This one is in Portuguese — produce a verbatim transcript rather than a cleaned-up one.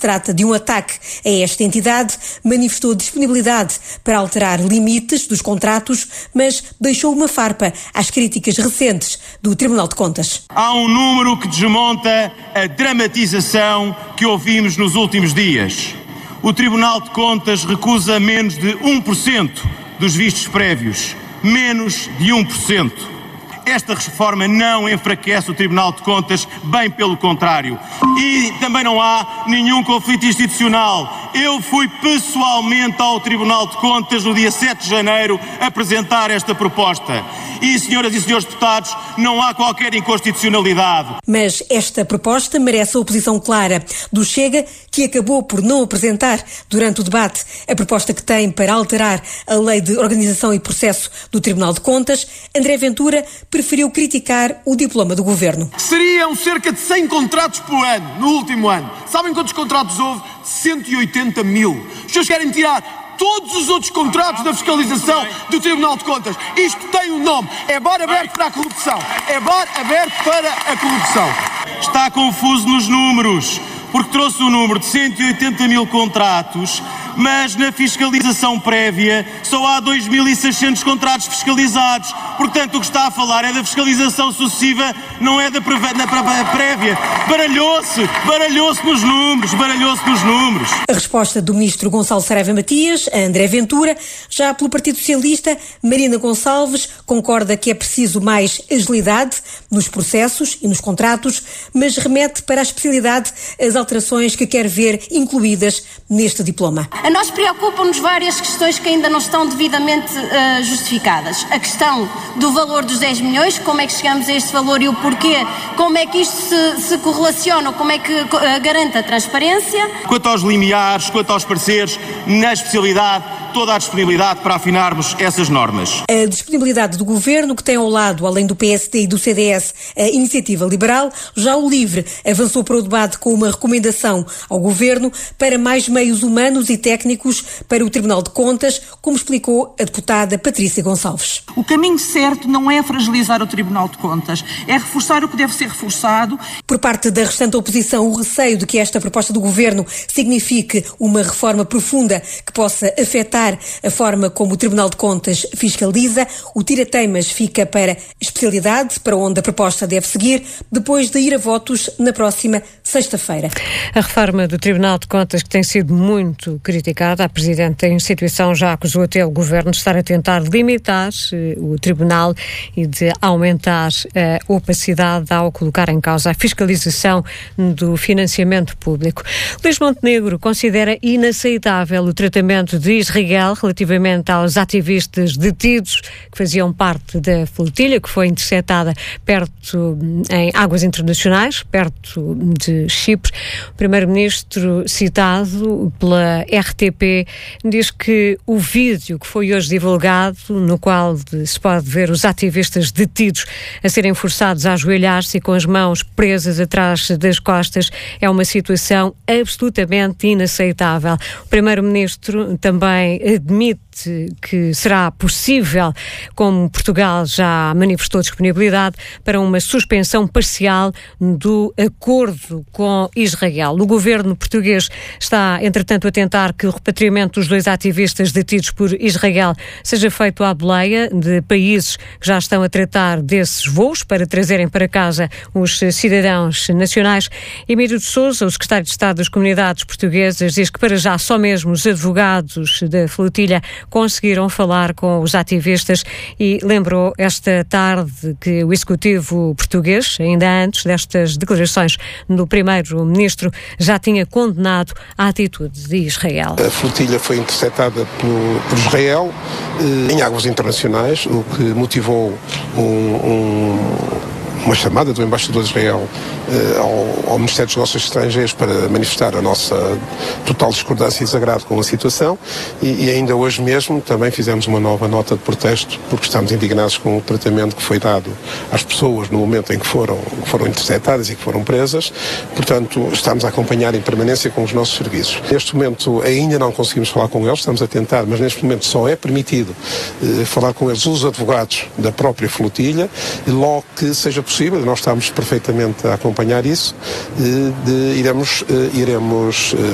trata de um ataque a esta entidade, manifestou disponibilidade para alterar limites dos contratos, mas deixou uma farpa às críticas recentes do Tribunal de Contas. Há um número que desmonta a dramatização que ouvimos nos últimos dias. O Tribunal de Contas recusa menos de um por cento dos vistos prévios. Menos de um por cento. Esta reforma não enfraquece o Tribunal de Contas, bem pelo contrário. E também não há nenhum conflito institucional. Eu fui pessoalmente ao Tribunal de Contas no dia sete de janeiro apresentar esta proposta. E, senhoras e senhores deputados, não há qualquer inconstitucionalidade. Mas esta proposta merece a oposição clara do Chega, que acabou por não apresentar durante o debate a proposta que tem para alterar a Lei de Organização e Processo do Tribunal de Contas. André Ventura preferiu criticar o diploma do governo. Seriam cerca de cem contratos por ano, no último ano. Sabem quantos contratos houve? cento e oitenta mil. Os senhores querem tirar todos os outros contratos da fiscalização do Tribunal de Contas. Isto tem um nome. É bar aberto para a corrupção. É bar aberto para a corrupção. Está confuso nos números, porque trouxe o número de cento e oitenta mil contratos, mas na fiscalização prévia só há dois mil e seiscentos contratos fiscalizados. Portanto, o que está a falar é da fiscalização sucessiva, não é da, preve- da, da prévia. Baralhou-se, baralhou-se nos números, baralhou-se nos números. A resposta do ministro Gonçalo Saraiva Matias a André Ventura. Já pelo Partido Socialista, Marina Gonçalves concorda que é preciso mais agilidade nos processos e nos contratos, mas remete para a especialidade as alterações que quer ver incluídas neste diploma. A nós preocupam-nos várias questões que ainda não estão devidamente uh, justificadas. A questão do valor dos dez milhões, como é que chegamos a este valor e o porquê, como é que isto se, se correlaciona, como é que uh, garante a transparência. Quanto aos limiares, quanto aos pareceres, na especialidade, toda a disponibilidade para afinarmos essas normas. A disponibilidade do Governo, que tem ao lado, além do P S D e do C D S, a Iniciativa Liberal. Já o LIVRE avançou para o debate com uma recomendação ao Governo para mais meios humanos e técnicos para o Tribunal de Contas, como explicou a deputada Patrícia Gonçalves. O caminho certo não é fragilizar o Tribunal de Contas, é reforçar o que deve ser reforçado. Por parte da restante oposição, o receio de que esta proposta do Governo signifique uma reforma profunda que possa afetar a forma como o Tribunal de Contas fiscaliza. O tira-teimas fica para a especialidade, para onde a proposta deve seguir, depois de ir a votos na próxima sexta-feira. A reforma do Tribunal de Contas, que tem sido muito criticada, a Presidente da instituição já acusou até o Governo de estar a tentar limitar uh, o Tribunal e de aumentar a opacidade ao colocar em causa a fiscalização do financiamento público. Luís Montenegro considera inaceitável o tratamento de Israel relativamente aos ativistas detidos que faziam parte da flotilha que foi interceptada perto, em águas internacionais, perto de Chipre. O primeiro-ministro, citado pela R T P, diz que o vídeo que foi hoje divulgado, no qual se pode ver os ativistas detidos a serem forçados a ajoelhar-se e com as mãos presas atrás das costas, é uma situação absolutamente inaceitável. O primeiro-ministro também admite que será possível, como Portugal já manifestou disponibilidade, para uma suspensão parcial do acordo com Israel. O governo português está, entretanto, a tentar que o repatriamento dos dois ativistas detidos por Israel seja feito à boleia de países que já estão a tratar desses voos para trazerem para casa os cidadãos nacionais. Emílio de Sousa, o secretário de Estado das Comunidades Portuguesas, diz que para já só mesmo os advogados da flotilha conseguiram falar com os ativistas e lembrou esta tarde que o Executivo português, ainda antes destas declarações do Primeiro-Ministro, já tinha condenado a atitude de Israel. A flotilha foi interceptada por, por Israel eh, em águas internacionais, o que motivou um, um, uma chamada do embaixador de Israel eh, ao, ao Ministério dos Negócios Estrangeiros para manifestar a nossa total discordância e desagrado com a situação e, e ainda hoje mesmo também fizemos uma nova nota de protesto porque estamos indignados com o tratamento que foi dado às pessoas no momento em que foram, foram interceptadas e que foram presas. Portanto, estamos a acompanhar em permanência com os nossos serviços. Neste momento ainda não conseguimos falar com eles, estamos a tentar, mas neste momento só é permitido eh, falar com eles os advogados da própria flotilha e logo que seja possível, nós estamos perfeitamente a acompanhar isso, de, de, iremos, iremos